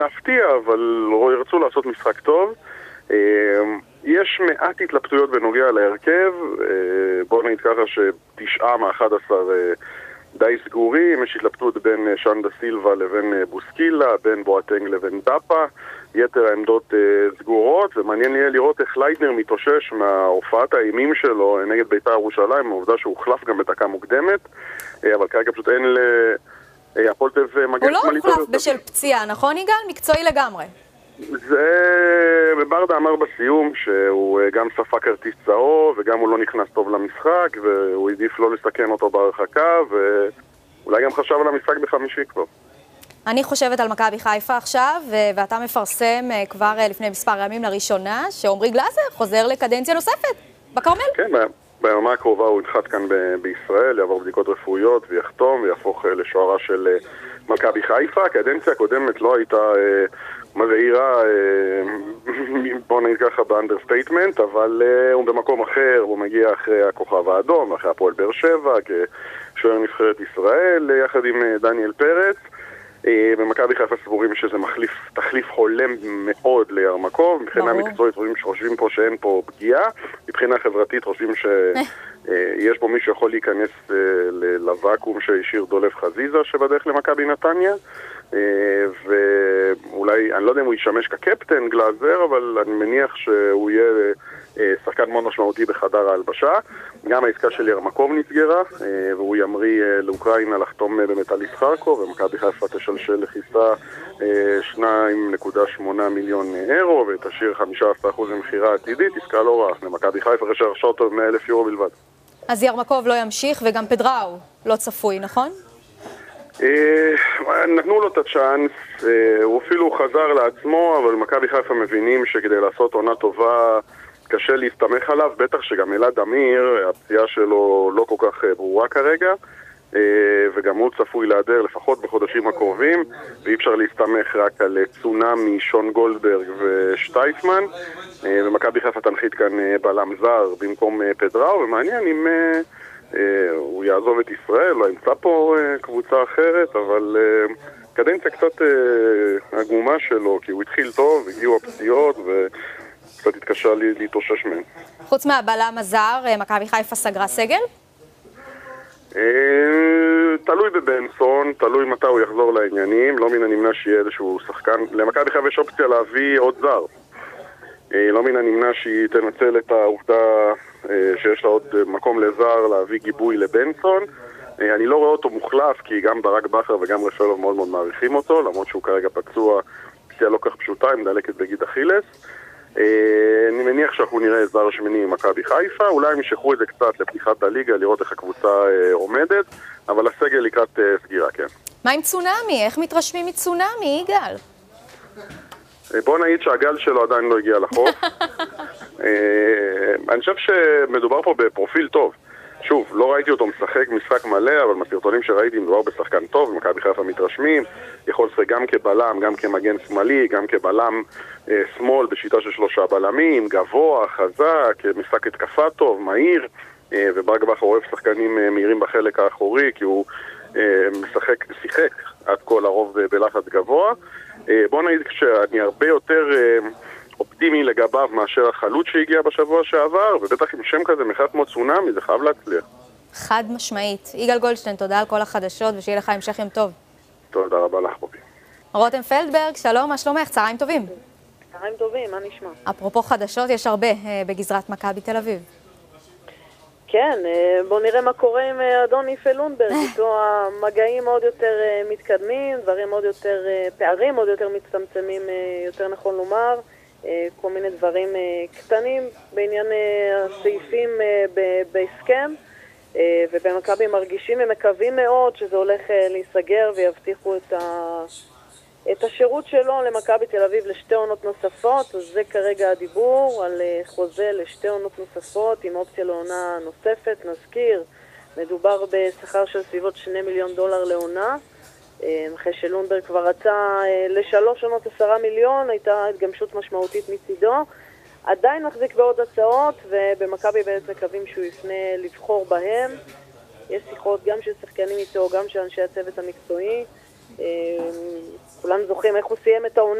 להפתיע, אבל ירצו לעשות משחק טוב. יש מעט התלבטויות בנוגע להרכב, בואו נגיד ככה ש9 מ-11 די סגורים, יש התלבטות בין שנדה סילבה לבין בוסקילה, בין בואטנג לבין דאפה, יתר העמדות סגורות, ומעניין יהיה לראות איך לייטנר מתאושש מההופעת האימים שלו נגד בית"ר ירושלים, העובדה שהוא הוחלף גם בדקה מוקדמת, אבל כרגע פשוט אין הפועל תל אביב מגן שמאלי. הוא לא הוחלף בשל פציעה, נכון יגאל? מקצועי לגמרי. זה ברדה אמר בסיום שהוא גם ספק כרטיס צהוב וגם הוא לא נכנס טוב למשחק והוא העדיף לא לסכן אותו בהרחקה ואולי גם חשב על המשחק בחמישי כבר. אני חושבת על מכבי חיפה עכשיו, ואתה מפרסם כבר לפני מספר ימים לראשונה שעומרי גלאזר חוזר לקדנציה נוספת בכרמל. כן, בימה הקרובה הוא ינחת כאן בישראל, יעבור בדיקות רפואיות ויחתום ויהפוך לשוערה של מכבי חיפה. הקדנציה הקודמת לא הייתה מבעירה, בוא נגיד ככה באנדרסטייטמנט, אבל הוא במקום אחר, הוא מגיע אחרי הכוכב האדום, אחרי הפועל באר שבע, כשוער נבחרת ישראל, יחד עם דניאל פרץ. במכבי חיפה סבורים שזה תחליף הולם מאוד לירמקוב, מבחינה מקצועית חושבים פה שאין פה פגיעה, מבחינה חברתית חושבים שיש פה מישהו שיכול להיכנס לוואקום שהשאיר דולף חזיזה שבדרך למכבי נתניה, ואולי, אני לא יודע אם הוא ישמש כקפטן גלאזר, אבל אני מניח שהוא יהיה שחקן מאוד משמעותי בחדר ההלבשה. גם העסקה של ירמקוב נסגרה, והוא ימריא לאוקראינה לחתום במטליסט חרקוב, ומכבי חיפה תשלשל לכיסה 2.8 מיליון אירו, ותשאיר 15% ממחירה עתידית, עסקה לא רעה למכבי חיפה, אחרי שהרשה אותו 100,000 יורו בלבד. אז ירמקוב לא ימשיך, וגם פדראו לא צפוי, נכון? נתנו לו את הצ'אנס, הוא אפילו חזר לעצמו, אבל מכבי חיפה מבינים שכדי לעשות עונה טובה קשה להסתמך עליו, בטח שגם אלעד אמיר, הפציעה שלו לא כל כך ברורה כרגע, וגם הוא צפוי להיעדר לפחות בחודשים הקרובים, ואי אפשר להסתמך רק על צונאמי, שון גולדברג ושטייטמן, ומכבי חיפה תנחית כאן בלם זר במקום פדראו, ומעניין אם הוא יעזוב את ישראל, לא ימצא פה קבוצה אחרת, אבל קדנציה קצת עגומה שלו, כי הוא התחיל טוב, הגיעו הפציעות וקצת התקשה להתאושש מהם. חוץ מהבלם הזר, מכבי חיפה סגרה סגל? תלוי בבנסון, תלוי מתי הוא יחזור לעניינים, לא מן הנמנע שיהיה איזשהו שחקן. למכבי חיפה יש אופציה להביא עוד זר. לא מן הנמנע שהיא תנצל את העובדה שיש לה עוד מקום לזר להביא גיבוי לבנסון. אני לא רואה אותו מוחלף, כי גם ברק בכר וגם רפאלוב מאוד מאוד מעריכים אותו, למרות שהוא כרגע פצוע, פציעה לא כך פשוטה, עם דלקת בגיד אכילס. אני מניח שאנחנו נראה זר שמיני עם מכבי חיפה, אולי הם ישכחו את זה קצת לפתיחת הליגה, לראות איך הקבוצה עומדת, אבל הסגל לקראת סגירה, כן. מה עם צונאמי? איך מתרשמים מצונאמי, יגאל? בוא נגיד שהגל שלו עדיין לא הגיע לחוף. אני חושב שמדובר פה בפרופיל טוב. שוב, לא ראיתי אותו משחק מלא, אבל בסרטונים שראיתי מדובר בשחקן טוב, מכבי חיפה מתרשמים, יכול לשחק גם כבלם, גם כמגן שמאלי, גם כבלם שמאל בשיטה של 3 בלמים, גבוה, חזק, משחק התקפה טוב, מהיר, וברק בכר אוהב שחקנים מהירים בחלק האחורי, כי הוא שיחק עד כל הרוב בלחץ גבוה. בוא נגיד שאני הרבה יותר אופטימי לגביו מאשר החלוץ שהגיע בשבוע שעבר, ובטח עם שם כזה מחד כמו צונאמי, זה חייב להצליח. חד משמעית. יגאל גולדשטיין, תודה על כל החדשות, ושיהיה לך המשך יום טוב. תודה רבה לך, בובי. רותם פלדברג, שלום, מה שלומך? צהריים טובים. צהריים טובים, מה נשמע? אפרופו חדשות, יש הרבה בגזרת מכבי תל אביב. כן, בוא נראה מה קורה עם אדון איפה לונדברג, איתו המגעים עוד יותר מתקדמים, פערים עוד יותר מצטמצמים, יותר נכון לומר, כל מיני דברים קטנים בעניין הסעיפים בהסכם, ובמכבי מרגישים ומקווים מאוד שזה הולך להיסגר ויבטיחו את השירות שלו למכבי תל אביב לשתי עונות נוספות. אז זה כרגע הדיבור על חוזה לשתי עונות נוספות עם אופציה לעונה נוספת. נזכיר, מדובר בשכר של סביבות $2 מיליון לעונה, אחרי שלונדברג כבר רצה ל3 עונות 10 מיליון, הייתה התגמשות משמעותית מצידו. עדיין מחזיק בעוד הצעות, ובמכבי בעצם מקווים שהוא יפנה לבחור בהם. יש שיחות גם של שחקנים איתו, גם של אנשי הצוות המקצועי. כולם זוכרים איך הוא סיים את העונה.